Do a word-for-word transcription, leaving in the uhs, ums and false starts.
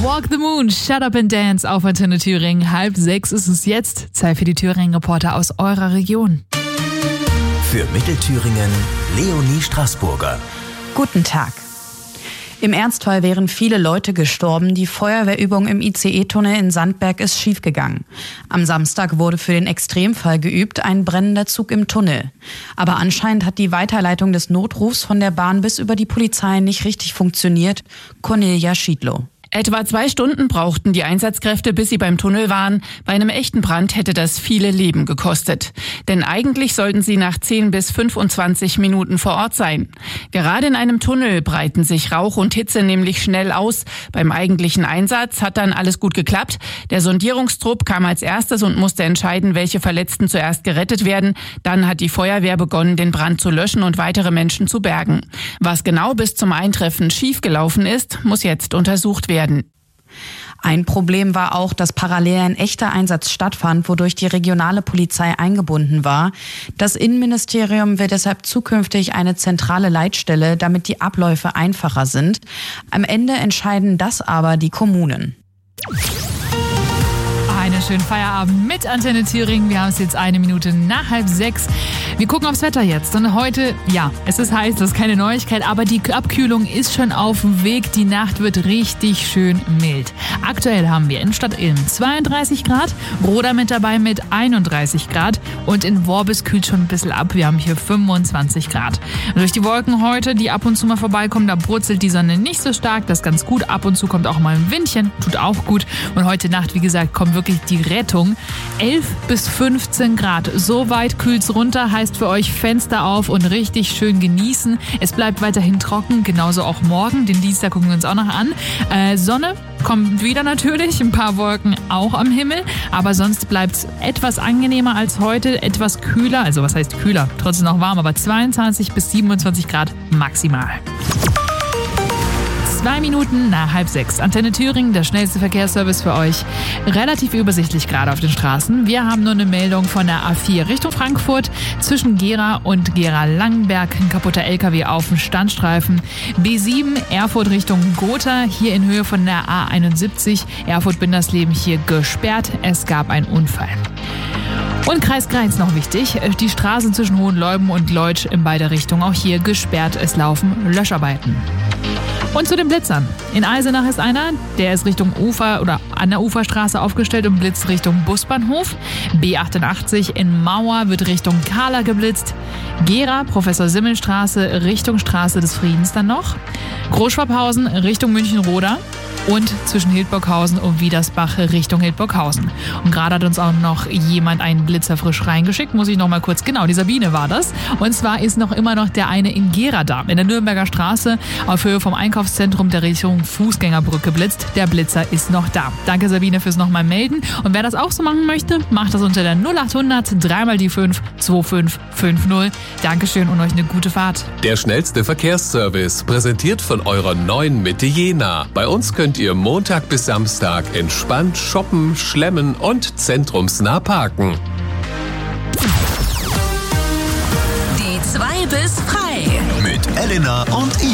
Walk the Moon, Shut Up and Dance auf Antenne Thüringen. Halb sechs ist es jetzt. Zeit für die Thüringen-Reporter aus eurer Region. Für Mittelthüringen, Leonie Straßburger. Guten Tag. Im Ernstfall wären viele Leute gestorben. Die Feuerwehrübung im I C E-Tunnel in Sandberg ist schiefgegangen. Am Samstag wurde für den Extremfall geübt, ein brennender Zug im Tunnel. Aber anscheinend hat die Weiterleitung des Notrufs von der Bahn bis über die Polizei nicht richtig funktioniert. Cornelia Schiedlow. Etwa zwei Stunden brauchten die Einsatzkräfte, bis sie beim Tunnel waren. Bei einem echten Brand hätte das viele Leben gekostet. Denn eigentlich sollten sie nach zehn bis fünfundzwanzig Minuten vor Ort sein. Gerade in einem Tunnel breiten sich Rauch und Hitze nämlich schnell aus. Beim eigentlichen Einsatz hat dann alles gut geklappt. Der Sondierungstrupp kam als erstes und musste entscheiden, welche Verletzten zuerst gerettet werden. Dann hat die Feuerwehr begonnen, den Brand zu löschen und weitere Menschen zu bergen. Was genau bis zum Eintreffen schiefgelaufen ist, muss jetzt untersucht werden. Ein Problem war auch, dass parallel ein echter Einsatz stattfand, wodurch die regionale Polizei eingebunden war. Das Innenministerium will deshalb zukünftig eine zentrale Leitstelle, damit die Abläufe einfacher sind. Am Ende entscheiden das aber die Kommunen. Einen schönen Feierabend mit Antenne Thüringen. Wir haben es jetzt eine Minute nach halb sechs. Wir gucken aufs Wetter jetzt. Und heute, ja, es ist heiß, das ist keine Neuigkeit, aber die Abkühlung ist schon auf dem Weg. Die Nacht wird richtig schön mild. Aktuell haben wir in Stadt Ilm zweiunddreißig Grad, Roda mit dabei mit einunddreißig Grad und in Worbis kühlt schon ein bisschen ab. Wir haben hier fünfundzwanzig Grad. Und durch die Wolken heute, die ab und zu mal vorbeikommen, da brutzelt die Sonne nicht so stark. Das ist ganz gut. Ab und zu kommt auch mal ein Windchen, tut auch gut. Und heute Nacht, wie gesagt, kommt wirklich die Rettung. elf bis fünfzehn Grad. So weit kühlt's runter, heißt für euch Fenster auf und richtig schön genießen. Es bleibt weiterhin trocken, genauso auch morgen. Den Dienstag gucken wir uns auch noch an. Äh, Sonne kommt wieder natürlich, ein paar Wolken auch am Himmel, aber sonst bleibt's etwas angenehmer als heute, etwas kühler, also was heißt kühler, trotzdem noch warm, aber zweiundzwanzig bis siebenundzwanzig Grad maximal. Zwei Minuten nach halb sechs. Antenne Thüringen, der schnellste Verkehrsservice für euch. Relativ übersichtlich gerade auf den Straßen. Wir haben nur eine Meldung von der A vier Richtung Frankfurt. Zwischen Gera und Gera-Langenberg ein kaputter L K W auf dem Standstreifen. B sieben Erfurt Richtung Gotha. Hier in Höhe von der A einundsiebzig. Erfurt-Bindersleben hier gesperrt. Es gab einen Unfall. Und Kreis Greiz noch wichtig. Die Straßen zwischen Hohenleuben und Leutsch in beide Richtungen auch hier gesperrt. Es laufen Löscharbeiten. Und zu den Blitzern. In Eisenach ist einer, der ist Richtung Ufer oder an der Uferstraße aufgestellt und blitzt Richtung Busbahnhof. B achtundachtzig in Mauer wird Richtung Kahler geblitzt. Gera, Professor-Simmel-Straße, Richtung Straße des Friedens dann noch. Großschwabhausen Richtung München-Roda. Und zwischen Hildburghausen und Wiedersbach Richtung Hildburghausen. Und gerade hat uns auch noch jemand einen Blitzer frisch reingeschickt, muss ich noch mal kurz, genau, die Sabine war das. Und zwar ist noch immer noch der eine in Gera da, in der Nürnberger Straße, auf Höhe vom Einkaufszentrum der Richtung Fußgängerbrücke blitzt. Der Blitzer ist noch da. Danke Sabine fürs nochmal melden. Und wer das auch so machen möchte, macht das unter der null achthundert dreimal die fünf zwei fünf fünf null. Dankeschön und euch eine gute Fahrt. Der schnellste Verkehrsservice, präsentiert von eurer neuen Mitte Jena. Bei uns könnt ihr Montag bis Samstag entspannt shoppen, schlemmen und zentrumsnah parken. Die zwei bis frei. Mit Elena und